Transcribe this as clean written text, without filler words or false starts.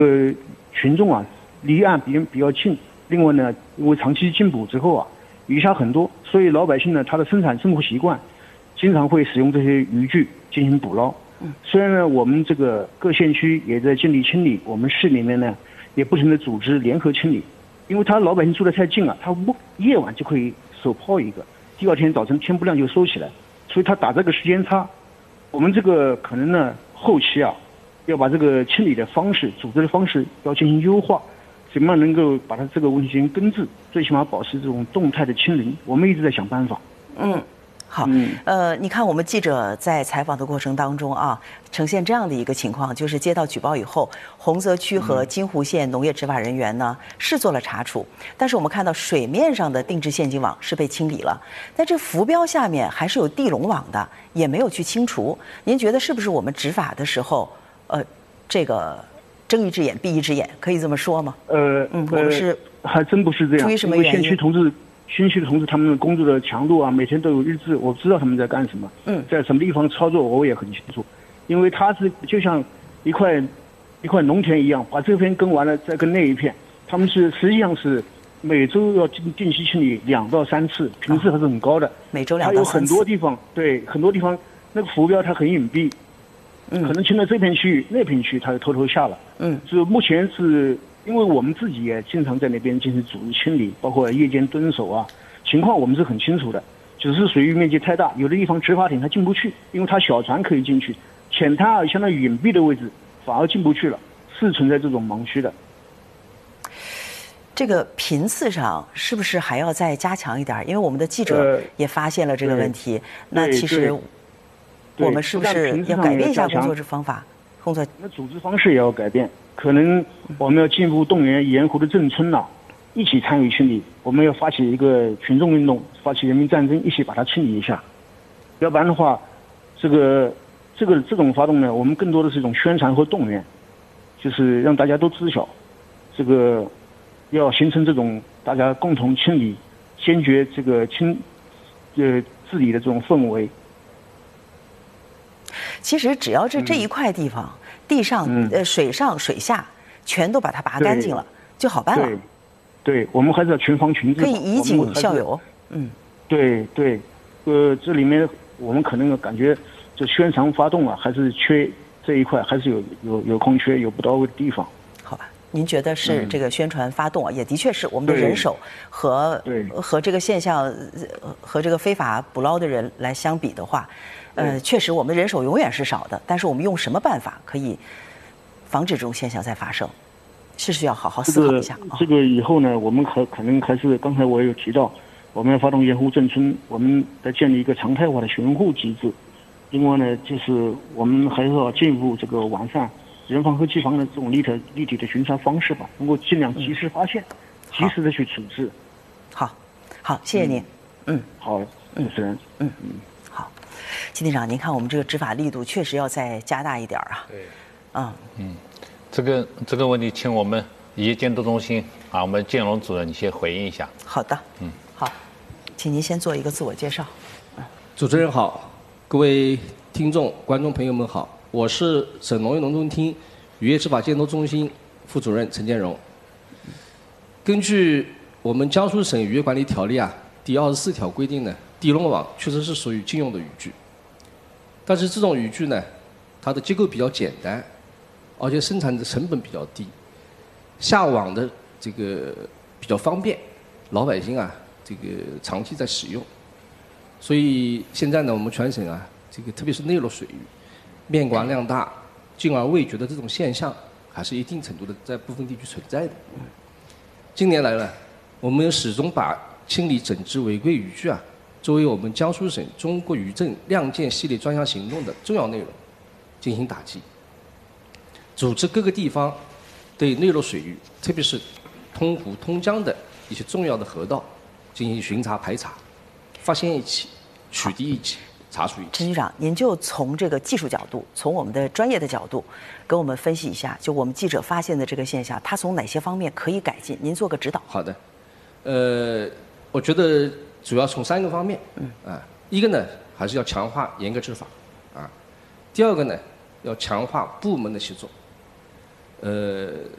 群众啊离岸比较近，另外呢，因为长期禁捕之后啊，鱼虾很多，所以老百姓呢他的生活习惯，经常会使用这些渔具进行捕捞。虽然呢，我们这个各县区也在尽力清理，我们市里面呢也不停的组织联合清理，因为他老百姓住得太近了，他夜晚就可以手抛一个，第二天早晨天不亮就收起来，所以他打这个时间差。我们这个可能呢后期啊，要把这个清理的方式、组织的方式要进行优化，怎么样能够把它这个问题进行根治，最起码保持这种动态的清零，我们一直在想办法。 好，你看我们记者在采访的过程当中啊，呈现这样的一个情况，就是接到举报以后，洪泽区和金湖县农业执法人员呢是做了查处，但是我们看到水面上的定制陷阱网是被清理了，但这浮标下面还是有地笼网的，也没有去清除。您觉得是不是我们执法的时候，这个睁一只眼闭一只眼，可以这么说吗？我们是还真不是这样， 出于什么原因？ 县区的同志他们工作的强度啊，每天都有日志，我知道他们在干什么，在什么地方操作我也很清楚，因为他是就像一块农田一样，把这片耕完了再耕那一片，他们实际上是每周要定期清理2到3次，频次还是很高的。 每周2到3次。 还有很多地方，对，很多地方那个浮标它很隐蔽，可能清了这片区域，那片区域它就偷偷下了。就目前是。因为我们自己也经常在那边进行组织清理，包括夜间蹲守啊，情况我们是很清楚的。只是水域面积太大，有的地方执法艇它进不去，因为它小船可以进去，浅滩啊相当于隐蔽的位置反而进不去了，是存在这种盲区的。 这个频次上是不是还要再加强一点？因为我们的记者也发现了这个问题。那其实我们是不是要改变一下工作方法？ 那组织方式也要改变。可能我们要进一步动员沿湖的镇村呐，一起参与清理。我们要发起一个群众运动，发起人民战争，一起把它清理一下。要不然的话，这种发动呢，我们更多的是一种宣传和动员，就是让大家都知晓，这个要形成这种大家共同清理、坚决这个治理的这种氛围。 其实只要这一块地方。地上、水上、水下，全都把它拔干净了，就好办了。 对，我们还是要群防群治， 可以以儆效尤。 对，这里面我们可能感觉这宣传发动啊，还是缺这一块，还是有空缺、有不到位的地方。 好吧，您觉得是这个宣传发动啊，也的确是我们的人手和这个现象和这个非法捕捞的人来相比的话。确实，我们人手永远是少的，但是我们用什么办法可以防止这种现象再发生，是需要好好思考一下。 这个以后呢，我们可能还是刚才我也有提到，我们要发动沿湖镇村，我们来建立一个常态化的巡护机制。另外呢，就是我们还是要进一步这个完善人防和机防的这种立体的巡查方式吧，能够尽量及时发现，及时的去处置。 好，谢谢您。 好，主持人。 金队长，您看我们这个执法力度确实要再加大一点啊。 对。这个问题，请我们渔业监督中心我们建龙主任你先回应一下。 好的。好，请您先做一个自我介绍。 主持人好，各位听众、观众朋友们好，我是省农业农村厅渔业执法监督中心副主任陈建荣。根据我们江苏省渔业管理条例第24条规定呢，地笼网确实是属于禁用的渔具。但是这种渔具呢，它的结构比较简单，而且生产的成本比较低，下网的这个比较方便，老百姓这个长期在使用。所以现在呢，我们全省这个特别是内陆水域，面广量大、禁而未决的这种现象，还是一定程度的在部分地区存在的。近年来呢，我们始终把清理整治违规渔具作为我们江苏省中国渔政亮剑系列专项行动的重要内容进行打击，组织各个地方对内陆水域，特别是通湖、通江的一些重要的河道进行巡查排查，发现一起，取缔一起，查处一起。 陈局长，您就从这个技术角度，从我们的专业的角度，给我们分析一下，就我们记者发现的这个现象，它从哪些方面可以改进？您做个指导。 好的，我觉得主要从3个方面，一个呢还是要强化严格执法，第二个呢要强化部门的协作，